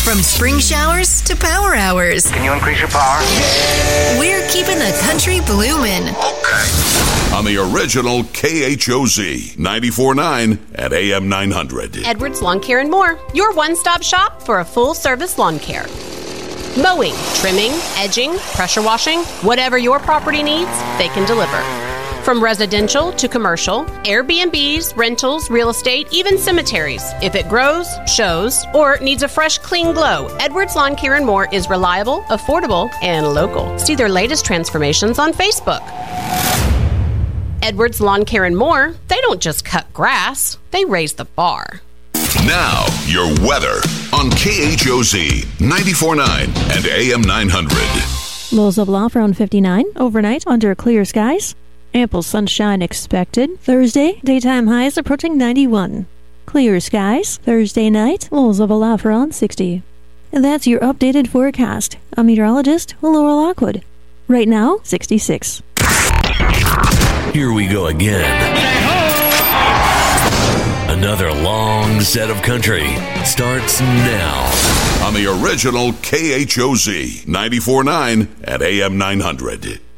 From spring showers to power hours. Can you increase your power? We're keeping the country bloomin'. Okay. On the original KHOZ 94.9 at AM 900. Edwards Lawn Care and More, your one-stop shop for a full-service lawn care. Mowing, trimming, edging, pressure washing, whatever your property needs, they can deliver. From residential to commercial, Airbnbs, rentals, real estate, even cemeteries. If it grows, shows, or needs a fresh, clean glow, Edwards Lawn Care and More is reliable, affordable, and local. See their latest transformations on Facebook. Edwards Lawn Care and More, they don't just cut grass, they raise the bar. Now, your weather on KHOZ 94.9 and AM 900. Lows of low around 59. Overnight, under clear skies. Ample sunshine expected. Thursday, daytime highs approaching 91. Clear skies. Thursday night, lows of low around 60. And that's your updated forecast. I'm meteorologist Laura Lockwood. Right now, 66. Here we go again. Another long set of country starts now. On the original KHOZ 94.9 at AM 900.